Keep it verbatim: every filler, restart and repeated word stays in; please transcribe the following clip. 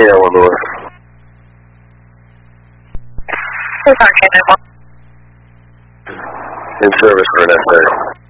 Kilo one Lewis. This is on K nine one. In service for an S A.